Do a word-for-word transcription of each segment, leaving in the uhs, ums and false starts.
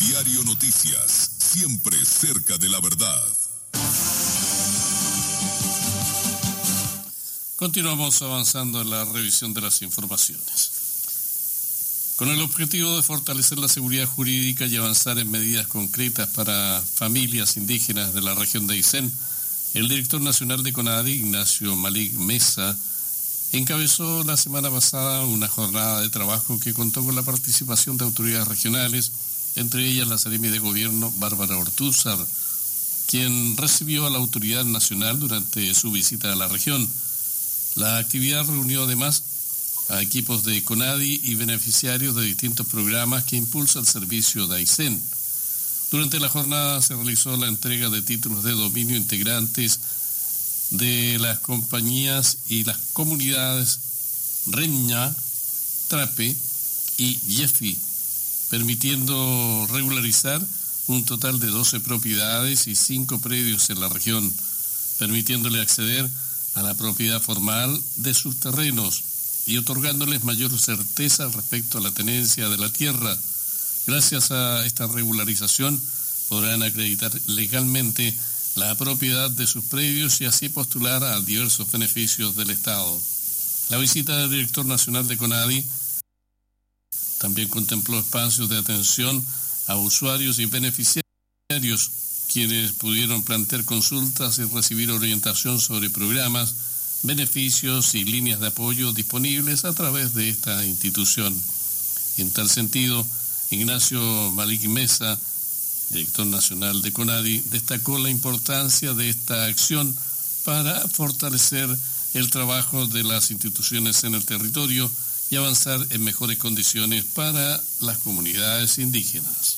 Diario Noticias, siempre cerca de la verdad. Continuamos avanzando en la revisión de las informaciones. Con el objetivo de fortalecer la seguridad jurídica y avanzar en medidas concretas para familias indígenas de la región de Aysén, el director nacional de CONADI, Ignacio Malik Mesa, encabezó la semana pasada una jornada de trabajo que contó con la participación de autoridades regionales, entre ellas la Seremi de Gobierno, Bárbara Ortúzar, quien recibió a la autoridad nacional durante su visita a la región. La actividad reunió además a equipos de CONADI y beneficiarios de distintos programas que impulsa el servicio de Aysén. Durante la jornada se realizó la entrega de títulos de dominio integrantes de las compañías y las comunidades Reña, Trape y Yefi, permitiendo regularizar un total de doce propiedades y cinco predios en la región, permitiéndole acceder a la propiedad formal de sus terrenos y otorgándoles mayor certeza respecto a la tenencia de la tierra. Gracias a esta regularización podrán acreditar legalmente la propiedad de sus predios y así postular a diversos beneficios del Estado. La visita del director nacional de CONADI también contempló espacios de atención a usuarios y beneficiarios, quienes pudieron plantear consultas y recibir orientación sobre programas, beneficios y líneas de apoyo disponibles a través de esta institución. En tal sentido, Ignacio Malik Mesa, director nacional de CONADI, destacó la importancia de esta acción para fortalecer el trabajo de las instituciones en el territorio y avanzar en mejores condiciones para las comunidades indígenas.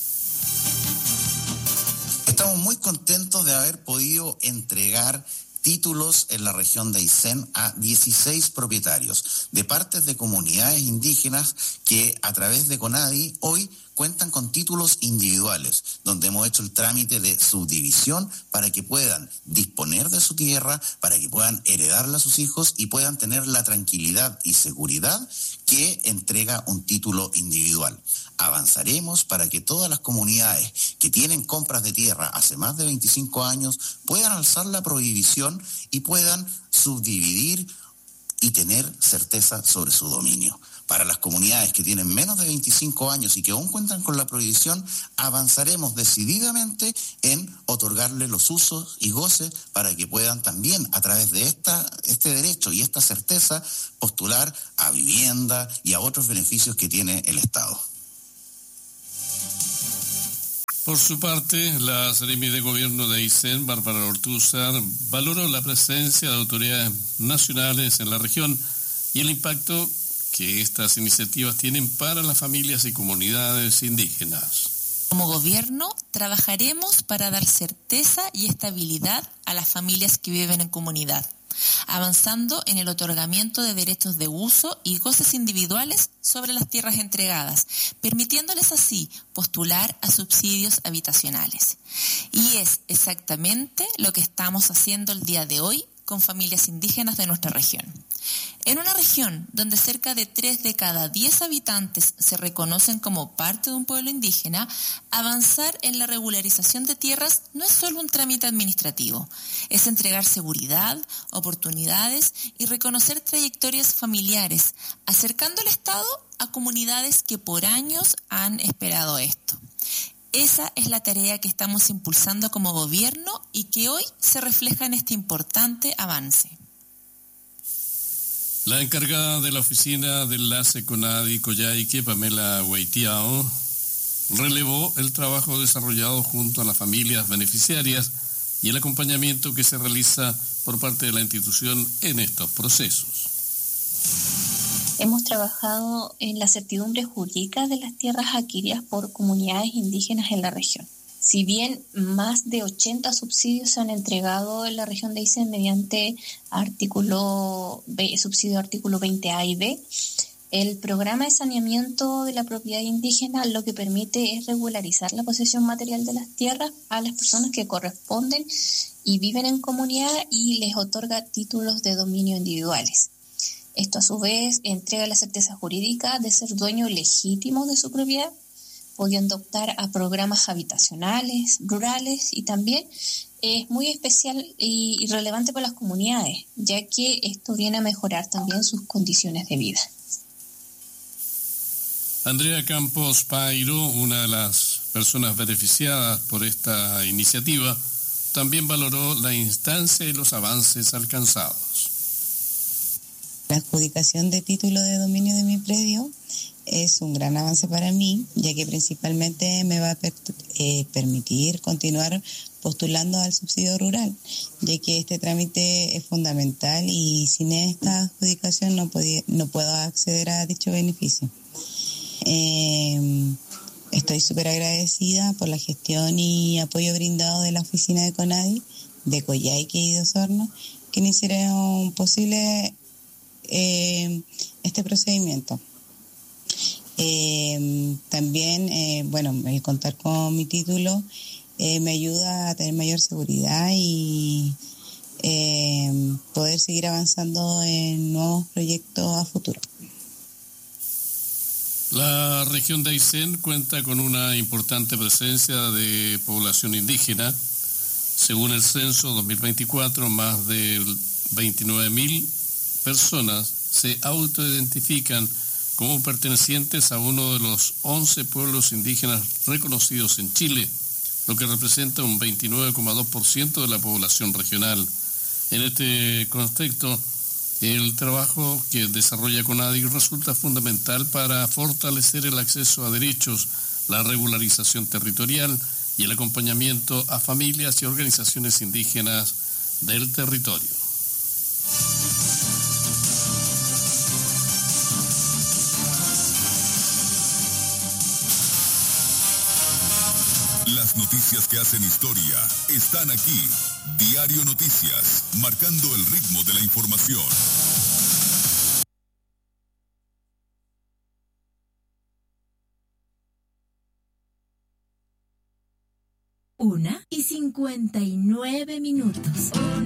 Estamos muy contentos de haber podido entregar títulos en la región de Aysén a dieciséis propietarios de partes de comunidades indígenas que a través de CONADI hoy cuentan con títulos individuales, donde hemos hecho el trámite de subdivisión para que puedan disponer de su tierra, para que puedan heredarla a sus hijos y puedan tener la tranquilidad y seguridad que entrega un título individual. Avanzaremos para que todas las comunidades que tienen compras de tierra hace más de veinticinco años puedan alzar la prohibición y puedan subdividir y tener certeza sobre su dominio. Para las comunidades que tienen menos de veinticinco años y que aún cuentan con la prohibición, avanzaremos decididamente en otorgarle los usos y goces para que puedan también, a través de esta, este derecho y esta certeza, postular a vivienda y a otros beneficios que tiene el Estado. Por su parte, la Seremi de Gobierno de Aysén, Bárbara Ortúzar, valoró la presencia de autoridades nacionales en la región y el impacto que estas iniciativas tienen para las familias y comunidades indígenas. Como gobierno, trabajaremos para dar certeza y estabilidad a las familias que viven en comunidad, avanzando en el otorgamiento de derechos de uso y goces individuales sobre las tierras entregadas, permitiéndoles así postular a subsidios habitacionales. Y es exactamente lo que estamos haciendo el día de hoy con familias indígenas de nuestra región. En una región donde cerca de tres de cada diez habitantes se reconocen como parte de un pueblo indígena, avanzar en la regularización de tierras no es solo un trámite administrativo, es entregar seguridad, oportunidades y reconocer trayectorias familiares, acercando el Estado a comunidades que por años han esperado esto. Esa es la tarea que estamos impulsando como gobierno y que hoy se refleja en este importante avance. La encargada de la oficina de enlace CONADI Coyhaique, Pamela Huaytiao, relevó el trabajo desarrollado junto a las familias beneficiarias y el acompañamiento que se realiza por parte de la institución en estos procesos. Hemos trabajado en la certidumbre jurídica de las tierras adquiridas por comunidades indígenas en la región. Si bien más de ochenta subsidios se han entregado en la región de Aysén mediante artículo, subsidio artículo veinte A y B, el programa de saneamiento de la propiedad indígena lo que permite es regularizar la posesión material de las tierras a las personas que corresponden y viven en comunidad y les otorga títulos de dominio individuales. Esto a su vez entrega la certeza jurídica de ser dueño legítimo de su propiedad, pudiendo optar a programas habitacionales, rurales, y también es muy especial y, y relevante para las comunidades, ya que esto viene a mejorar también sus condiciones de vida. Andrea Campos Pairo, una de las personas beneficiadas por esta iniciativa, también valoró la instancia y los avances alcanzados. La adjudicación de título de dominio de mi predio es un gran avance para mí, ya que principalmente me va a per- eh, permitir continuar postulando al subsidio rural, ya que este trámite es fundamental y sin esta adjudicación no, podía, no puedo acceder a dicho beneficio. Eh, estoy súper agradecida por la gestión y apoyo brindado de la oficina de CONADI, de Coyhaique y de Osorno, que me hicieron posible eh, este procedimiento. Eh, también, eh, bueno, el contar con mi título eh, me ayuda a tener mayor seguridad y eh, poder seguir avanzando en nuevos proyectos a futuro. La región de Aysén cuenta con una importante presencia de población indígena. Según el censo dos mil veinticuatro, más de veintinueve mil personas se autoidentifican como pertenecientes a uno de los once pueblos indígenas reconocidos en Chile, lo que representa un veintinueve coma dos por ciento de la población regional. En este contexto, el trabajo que desarrolla CONADI resulta fundamental para fortalecer el acceso a derechos, la regularización territorial y el acompañamiento a familias y organizaciones indígenas del territorio. Las noticias que hacen historia están aquí. Diario Noticias, marcando el ritmo de la información. Una y cincuenta y nueve minutos.